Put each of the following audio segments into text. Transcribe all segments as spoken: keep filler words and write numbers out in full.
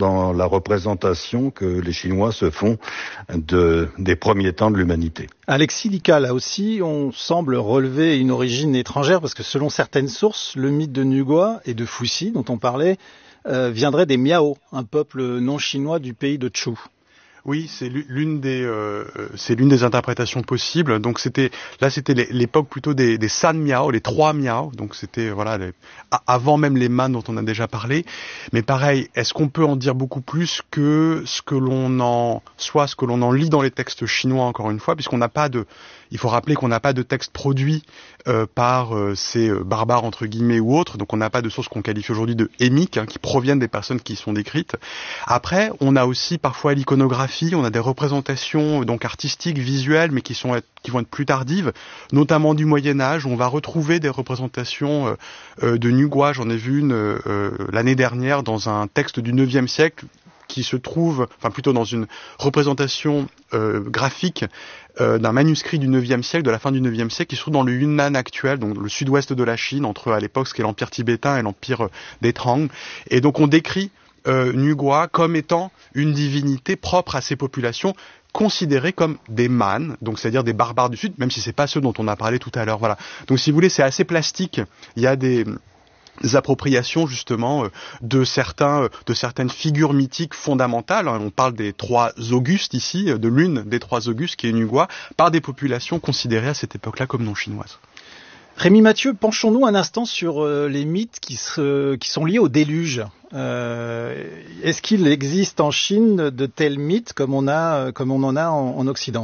dans la représentation que les Chinois se font de, des premiers temps de l'humanité. Alexis Lica, là aussi, on semble relever une origine étrangère parce que selon certaines sources, le mythe de Nugua et de Fuxi, dont on parlait, euh, viendrait des Miao, un peuple non chinois du pays de Chu. Oui, c'est l'une des euh, c'est l'une des interprétations possibles. Donc c'était là c'était l'époque plutôt des des San Miao, les trois Miao. Donc c'était voilà les, avant même les Man dont on a déjà parlé. Mais pareil, est-ce qu'on peut en dire beaucoup plus que ce que l'on en soit ce que l'on en lit dans les textes chinois encore une fois, puisqu'on n'a pas de il faut rappeler qu'on n'a pas de texte produit euh, par euh, ces euh, barbares entre guillemets ou autres, donc on n'a pas de sources qu'on qualifie aujourd'hui de hémiques, hein, qui proviennent des personnes qui y sont décrites. Après, on a aussi parfois l'iconographie, on a des représentations donc artistiques, visuelles, mais qui sont qui vont être plus tardives, notamment du Moyen Âge, où on va retrouver des représentations euh, euh, de Nugua. J'en ai vu une euh, l'année dernière dans un texte du neuvième siècle, qui se trouve, enfin plutôt dans une représentation euh, graphique euh, d'un manuscrit du neuvième siècle, de la fin du neuvième siècle, qui se trouve dans le Yunnan actuel, donc le sud-ouest de la Chine, entre à l'époque ce qu'est l'empire tibétain et l'empire des Tang. Et donc on décrit euh, Nugua comme étant une divinité propre à ces populations, considérées comme des Man, donc c'est-à-dire des barbares du sud, même si c'est pas ceux dont on a parlé tout à l'heure. Voilà. Donc si vous voulez, c'est assez plastique. Il y a des des appropriations justement de certains de certaines figures mythiques fondamentales. On parle des trois Augustes ici, de l'une des trois Augustes qui est Nugua, par des populations considérées à cette époque-là comme non chinoises. Rémi Mathieu, penchons-nous un instant sur euh, les mythes qui, se, qui sont liés au déluge. Euh, est-ce qu'il existe en Chine de tels mythes comme on a comme on en a en, en Occident?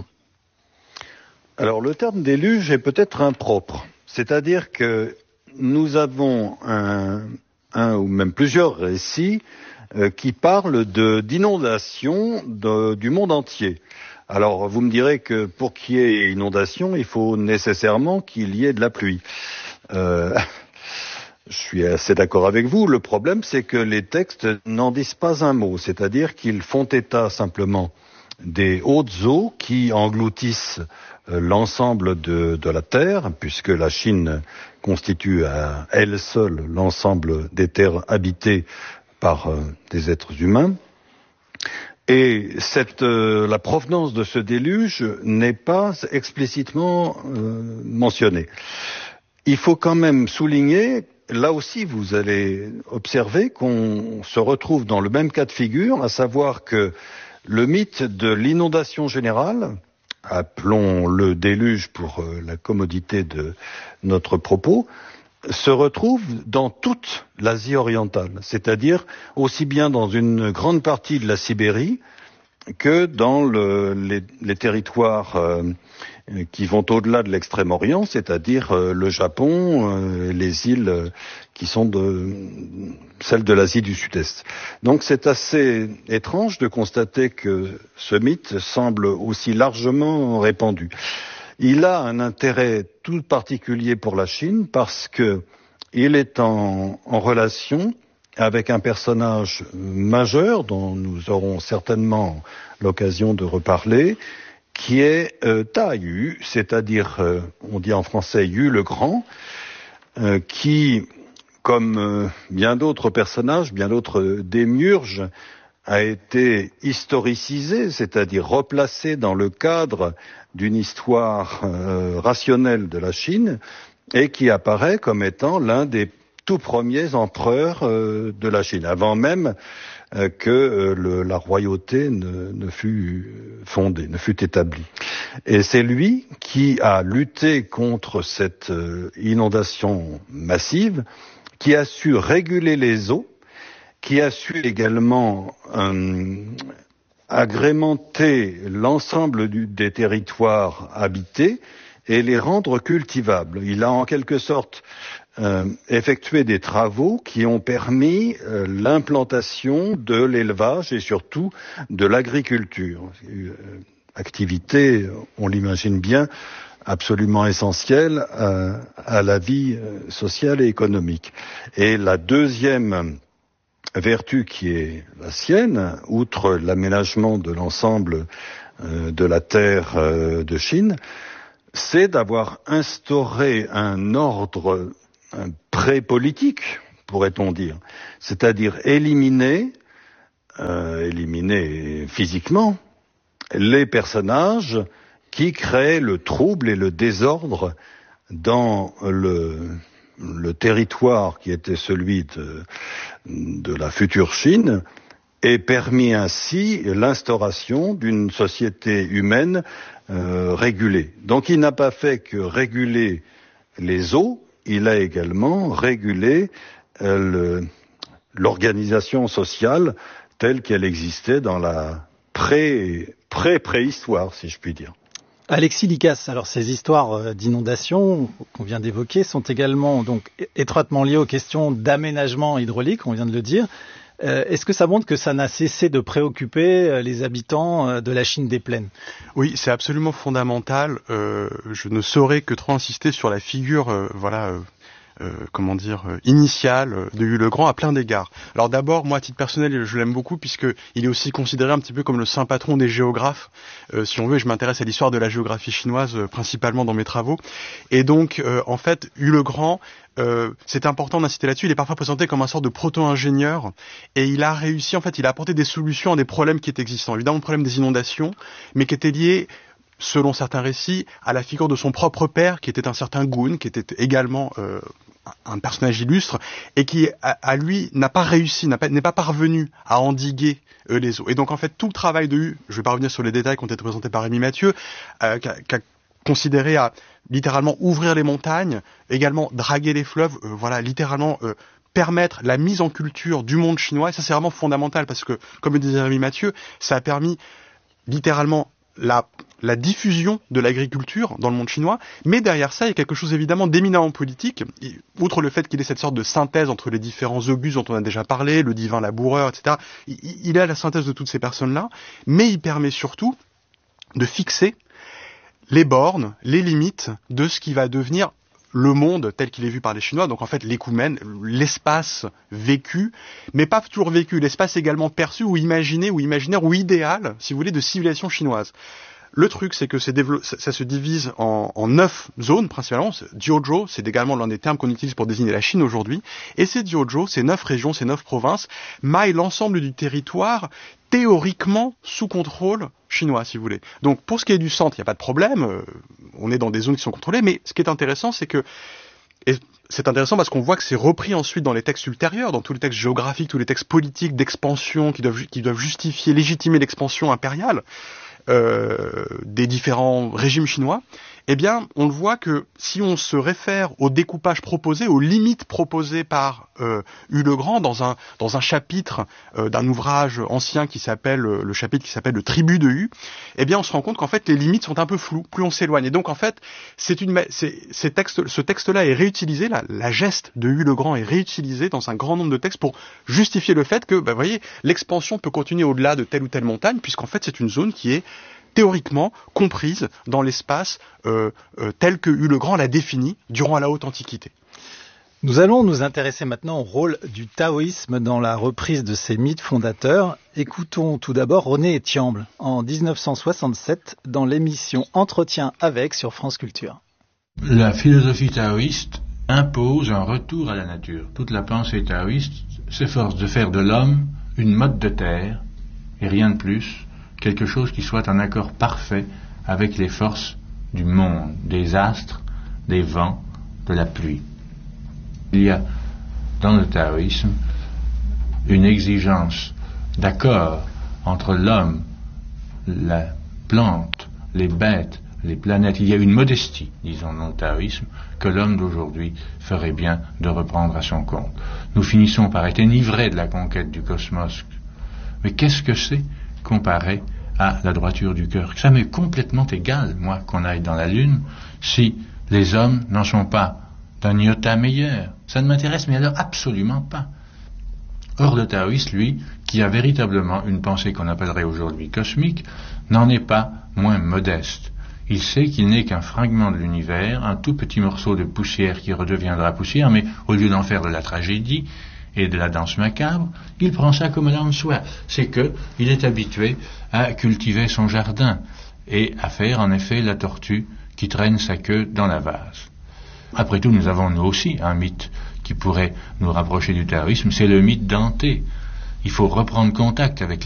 Alors le terme déluge est peut-être impropre, c'est-à-dire que nous avons un, un ou même plusieurs récits euh, qui parlent de, d'inondations de, du monde entier. Alors, vous me direz que pour qu'il y ait inondation, il faut nécessairement qu'il y ait de la pluie. Euh, je suis assez d'accord avec vous. Le problème, c'est que les textes n'en disent pas un mot. C'est-à-dire qu'ils font état simplement des hautes eaux qui engloutissent l'ensemble de, de la Terre, puisque la Chine constitue à elle seule l'ensemble des terres habitées par euh, des êtres humains. Et cette, euh, la provenance de ce déluge n'est pas explicitement euh, mentionnée. Il faut quand même souligner, là aussi vous allez observer qu'on se retrouve dans le même cas de figure, à savoir que le mythe de l'inondation générale, appelons le déluge pour euh, la commodité de notre propos, se retrouve dans toute l'Asie orientale, c'est-à-dire aussi bien dans une grande partie de la Sibérie que dans le, les, les territoires euh, qui vont au-delà de l'Extrême-Orient, c'est-à-dire euh, le Japon, euh, les îles euh, qui sont de celles de l'Asie du Sud-Est. Donc c'est assez étrange de constater que ce mythe semble aussi largement répandu. Il a un intérêt tout particulier pour la Chine parce que il est en, en relation avec un personnage majeur dont nous aurons certainement l'occasion de reparler, qui est euh, Ta Yu, c'est-à-dire, euh, on dit en français Yu le Grand, euh, qui, comme euh, bien d'autres personnages, bien d'autres démiurges, a été historicisé, c'est-à-dire replacé dans le cadre d'une histoire euh, rationnelle de la Chine, et qui apparaît comme étant l'un des tout premiers empereurs euh, de la Chine, avant même euh, que euh, le, la royauté ne, ne fût fondée, ne fût établie. Et c'est lui qui a lutté contre cette euh, inondation massive, qui a su réguler les eaux, qui a su également euh, agrémenter l'ensemble du, des territoires habités et les rendre cultivables. Il a en quelque sorte euh, effectué des travaux qui ont permis euh, l'implantation de l'élevage et surtout de l'agriculture. Euh, activité, on l'imagine bien, absolument essentielle à, à la vie sociale et économique. Et la deuxième vertu qui est la sienne, outre l'aménagement de l'ensemble euh, de la terre euh, de Chine, c'est d'avoir instauré un ordre un pré-politique, pourrait-on dire, c'est-à-dire éliminer euh, éliminer physiquement les personnages qui créent le trouble et le désordre dans le, le territoire qui était celui de, de la future Chine, et permis ainsi l'instauration d'une société humaine euh, régulée. Donc il n'a pas fait que réguler les eaux, il a également régulé euh, le, l'organisation sociale telle qu'elle existait dans la pré, pré-préhistoire, si je puis dire. Alexis Licasse, alors ces histoires d'inondations qu'on vient d'évoquer sont également donc étroitement liées aux questions d'aménagement hydraulique, on vient de le dire. Euh, est-ce que ça montre que ça n'a cessé de préoccuper les habitants de la Chine des plaines ? Oui, c'est absolument fondamental. Euh, je ne saurais que trop insister sur la figure, euh, voilà. Euh, Euh, comment dire, euh, initial de Yu le Grand à plein d'égards. Alors d'abord, moi à titre personnel, je l'aime beaucoup puisque il est aussi considéré un petit peu comme le saint patron des géographes. Euh, si on veut, je m'intéresse à l'histoire de la géographie chinoise euh, principalement dans mes travaux. Et donc, euh, en fait, Yu le Grand, euh, c'est important d'insister là-dessus. Il est parfois présenté comme un sort de proto-ingénieur et il a réussi, en fait, il a apporté des solutions à des problèmes qui étaient existants. Évidemment, le problème des inondations, mais qui étaient liés, selon certains récits, à la figure de son propre père, qui était un certain Gun, qui était également euh, un personnage illustre, et qui, à, à lui, n'a pas réussi, n'a pas, n'est pas parvenu à endiguer euh, les eaux. Et donc, en fait, tout le travail de Yu, je ne vais pas revenir sur les détails qui ont été présentés par Rémi Mathieu, euh, qui, a, qui a considéré à littéralement ouvrir les montagnes, également draguer les fleuves, euh, voilà, littéralement euh, permettre la mise en culture du monde chinois. Et ça, c'est vraiment fondamental, parce que, comme le disait Rémi Mathieu, ça a permis littéralement La, la diffusion de l'agriculture dans le monde chinois, mais derrière ça, il y a quelque chose évidemment d'éminemment politique, outre le fait qu'il ait cette sorte de synthèse entre les différents obus dont on a déjà parlé, le divin laboureur, et cetera. Il, il a la synthèse de toutes ces personnes-là, mais il permet surtout de fixer les bornes, les limites de ce qui va devenir le monde tel qu'il est vu par les Chinois, donc en fait l'écoumène, l'espace vécu, mais pas toujours vécu, l'espace également perçu ou imaginé, ou imaginaire, ou idéal, si vous voulez, de civilisation chinoise. Le truc, c'est que c'est dévelop- ça, ça se divise en, en neuf zones, principalement. Jiuzhou, c'est également l'un des termes qu'on utilise pour désigner la Chine aujourd'hui. Et ces Jiuzhou, ces neuf régions, ces neuf provinces, maillent l'ensemble du territoire, théoriquement sous contrôle chinois, si vous voulez. Donc, pour ce qui est du centre, il n'y a pas de problème. Euh, on est dans des zones qui sont contrôlées. Mais ce qui est intéressant, c'est que... Et c'est intéressant parce qu'on voit que c'est repris ensuite dans les textes ultérieurs, dans tous les textes géographiques, tous les textes politiques d'expansion qui doivent, qui doivent justifier, légitimer l'expansion impériale. Euh, des différents régimes chinois, eh bien, on le voit que si on se réfère au découpage proposé, aux limites proposées par euh, Yu le Grand dans un dans un chapitre euh, d'un ouvrage ancien qui s'appelle le chapitre qui s'appelle le Tribut de Yu, eh bien, on se rend compte qu'en fait les limites sont un peu floues, plus on s'éloigne. Et donc en fait, c'est une c'est, ces textes, ce texte-là est réutilisé, la, la geste de Yu le Grand est réutilisée dans un grand nombre de textes pour justifier le fait que, bah, vous voyez, l'expansion peut continuer au-delà de telle ou telle montagne, puisqu'en fait c'est une zone qui est théoriquement comprise dans l'espace euh, euh, tel que Yu le Grand l'a défini durant la Haute Antiquité. Nous allons nous intéresser maintenant au rôle du taoïsme dans la reprise de ces mythes fondateurs. Écoutons tout d'abord René Etiamble en dix-neuf cent soixante-sept dans l'émission Entretien avec sur France Culture. La philosophie taoïste impose un retour à la nature. Toute la pensée taoïste s'efforce de faire de l'homme une motte de terre et rien de plus, quelque chose qui soit en accord parfait avec les forces du monde, des astres, des vents, de la pluie. Il y a dans le taoïsme une exigence d'accord entre l'homme, la plante, les bêtes, les planètes. Il y a une modestie, disons, dans le taoïsme, que l'homme d'aujourd'hui ferait bien de reprendre à son compte. Nous finissons par être enivrés de la conquête du cosmos. Mais qu'est-ce que c'est comparé à la droiture du cœur? Ça m'est complètement égal, moi, qu'on aille dans la Lune, si les hommes n'en sont pas d'un iota meilleur. Ça ne m'intéresse, mais alors absolument pas. Or, le taoïste, lui, qui a véritablement une pensée qu'on appellerait aujourd'hui cosmique, n'en est pas moins modeste. Il sait qu'il n'est qu'un fragment de l'univers, un tout petit morceau de poussière qui redeviendra poussière, mais au lieu d'en faire de la tragédie et de la danse macabre, il prend ça comme allant de soi. C'est que il est habitué à cultiver son jardin et à faire en effet la tortue qui traîne sa queue dans la vase. Après tout, nous avons nous aussi un mythe qui pourrait nous rapprocher du taoïsme, c'est le mythe d'Anté. Il faut reprendre contact avec